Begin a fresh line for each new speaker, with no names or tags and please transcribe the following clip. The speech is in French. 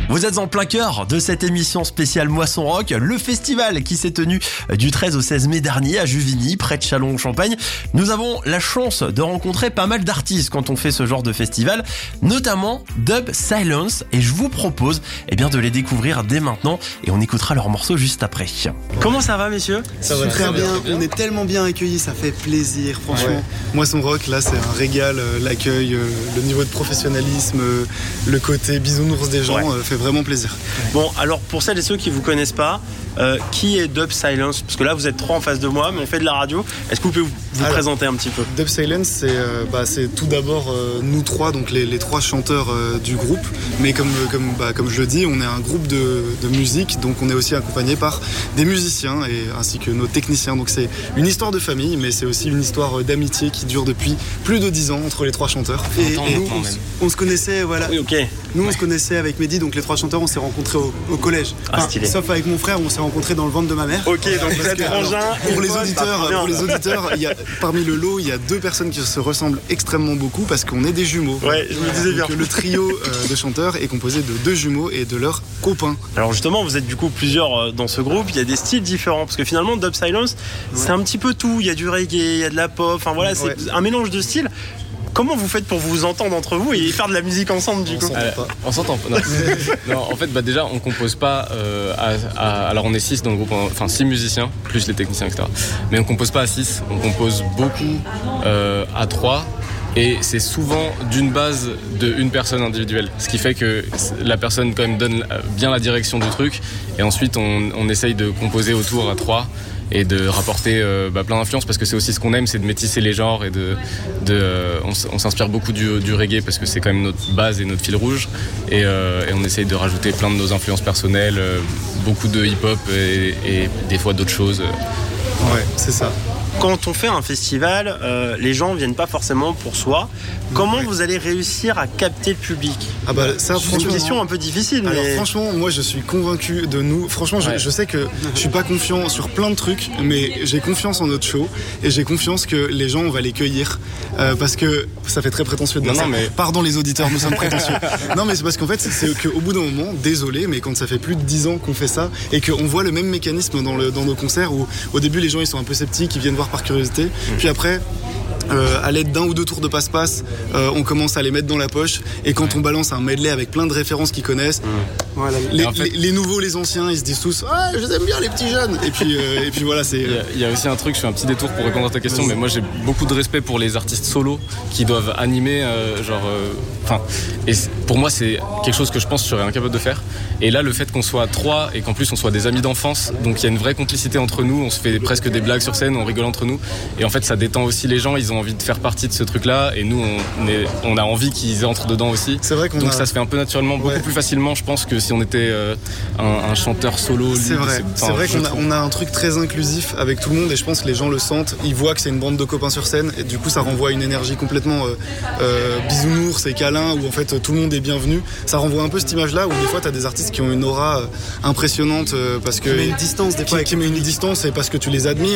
Vous êtes en plein cœur de cette émission spéciale Moisson Rock, le festival qui s'est tenu du 13 au 16 mai dernier à Juvigny, près de Châlons-en-Champagne. Nous avons la chance de rencontrer pas mal d'artistes quand on fait ce genre de festival, notamment Dub Silence, et je vous propose de les découvrir dès maintenant et on écoutera leur morceau juste après. Comment ça va, messieurs ?
Ça va très bien, on est tellement bien accueillis, ça fait plaisir, franchement. Ouais. Moisson Rock, là c'est un régal, l'accueil, le niveau de professionnalisme, le côté bisounours des gens fait vraiment plaisir.
Bon, alors pour celles et ceux qui vous connaissent pas, qui est Dub Silence ? Parce que là vous êtes trois en face de moi, mais on fait de la radio. Est-ce que vous pouvez vous présenter un petit peu ?
Dub Silence, c'est tout d'abord nous trois, donc les trois chanteurs du groupe. Mais comme je le dis, on est un groupe de musique, donc on est aussi accompagné par des musiciens ainsi que nos techniciens. Donc c'est une histoire de famille, mais c'est aussi une histoire d'amitié qui dure depuis plus de 10 ans entre les trois chanteurs. Et nous, on se connaissait, voilà.
Oui, ok.
Nous, on se connaissait avec Mehdi, donc les trois chanteurs, on s'est rencontrés au collège. Sauf avec mon frère, on s'est rencontrés dans le ventre de ma mère.
Ok, donc vous êtes frangins.
Pour les auditeurs, parmi le lot, il y a deux personnes qui se ressemblent extrêmement beaucoup parce qu'on est des jumeaux.
Ouais, je me disais bien.
Le trio de chanteurs est composé de deux jumeaux et de leurs copains.
Alors justement, vous êtes du coup plusieurs dans ce groupe. Il y a des styles différents parce que finalement, Dub Silence, c'est un petit peu tout. Il y a du reggae, il y a de la pop. Enfin voilà, c'est un mélange de styles. Comment vous faites pour vous entendre entre vous et faire de la musique ensemble du coup ?
On s'entend pas. Non, en fait, déjà, on compose pas alors on est 6 dans le groupe, enfin 6 musiciens, plus les techniciens, etc. Mais on compose pas à 6, on compose beaucoup à 3. Et c'est souvent d'une base d'une personne individuelle. Ce qui fait que la personne quand même donne bien la direction du truc. Et ensuite, on essaye de composer autour à 3 et de rapporter plein d'influences parce que c'est aussi ce qu'on aime, c'est de métisser les genres et on s'inspire beaucoup du reggae parce que c'est quand même notre base et notre fil rouge et on essaye de rajouter plein de nos influences personnelles, beaucoup de hip-hop et des fois d'autres choses.
Ouais, c'est ça.
Quand on fait un festival, les gens viennent pas forcément pour soi. Comment vous allez réussir à capter le public ?
Ça,
c'est une question un peu difficile.
Alors franchement, moi je suis convaincu de nous. Franchement, je sais que je suis pas confiant sur plein de trucs, mais j'ai confiance en notre show et j'ai confiance que les gens, on va les cueillir parce que ça fait très prétentieux de dire ça. Mais... Pardon les auditeurs, nous sommes prétentieux. Non, mais c'est parce qu'en fait, c'est qu'au bout d'un moment, désolé, mais quand ça fait plus de 10 ans qu'on fait ça et qu'on voit le même mécanisme dans nos concerts où au début les gens ils sont un peu sceptiques, ils viennent voir par curiosité, puis après à l'aide d'un ou deux tours de passe-passe on commence à les mettre dans la poche et quand on balance un medley avec plein de références qu'ils connaissent, voilà, les nouveaux, les anciens, ils se disent tous je les aime bien les petits jeunes et puis voilà, c'est
il y a aussi un truc, je fais un petit détour pour répondre à ta question, mais moi j'ai beaucoup de respect pour les artistes solos qui doivent animer et pour moi c'est quelque chose que je pense que je serais incapable de faire, et là le fait qu'on soit 3 et qu'en plus on soit des amis d'enfance, donc il y a une vraie complicité entre nous, on se fait presque des blagues sur scène, on rigole entre nous et en fait ça détend aussi les gens, ils ont envie de faire partie de ce truc là et nous on a envie qu'ils entrent dedans aussi.
C'est vrai
donc ça se fait un peu naturellement, beaucoup plus facilement je pense que si on était un chanteur solo.
C'est vrai qu'on a un truc très inclusif avec tout le monde et je pense que les gens le sentent, ils voient que c'est une bande de copains sur scène et du coup ça renvoie une énergie complètement bisounours et câlin où en fait tout le monde est bienvenu. Ça renvoie un peu cette image là où des fois t'as des artistes qui ont une aura impressionnante parce que qui met une distance des fois,
qui met une distance et parce que tu les admires